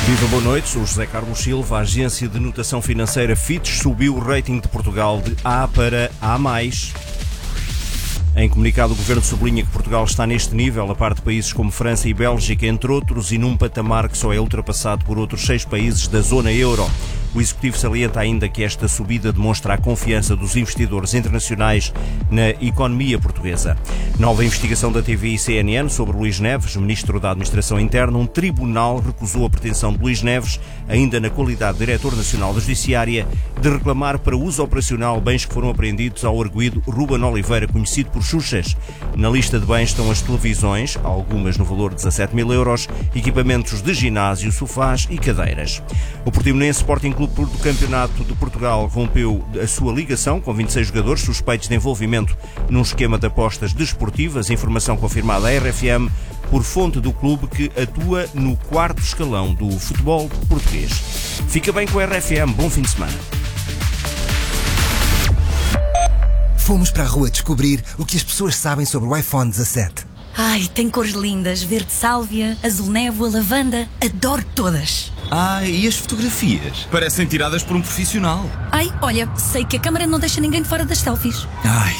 Viva, boa noite, sou José Carlos Silva. A agência de notação financeira Fitch subiu o rating de Portugal de A para A+. Em comunicado, o Governo sublinha que Portugal está neste nível, a par de países como França e Bélgica, entre outros, e num patamar que só é ultrapassado por outros 6 países da zona euro. O Executivo salienta ainda que esta subida demonstra a confiança dos investidores internacionais na economia portuguesa. Nova investigação da TVI e CNN sobre Luís Neves, Ministro da Administração Interna. Um tribunal recusou a pretensão de Luís Neves, ainda na qualidade de Diretor Nacional da Judiciária, de reclamar para uso operacional bens que foram apreendidos ao arguido Ruben Oliveira, conhecido por Xuxas. Na lista de bens estão as televisões, algumas no valor de 17 mil euros, equipamentos de ginásio, sofás e cadeiras. O Portimonense Sporting Clube do Campeonato de Portugal rompeu a sua ligação com 26 jogadores suspeitos de envolvimento num esquema de apostas desportivas, informação confirmada à RFM por fonte do clube que atua no 4º escalão do futebol português. Fica bem com a RFM, bom fim de semana. Fomos para a rua descobrir o que as pessoas sabem sobre o iPhone 17. Ai, tem cores lindas, verde sálvia, azul névoa, lavanda, adoro todas. Ai, e as fotografias? Parecem tiradas por um profissional. Ai, olha, sei que a câmara não deixa ninguém de fora das selfies. Ai,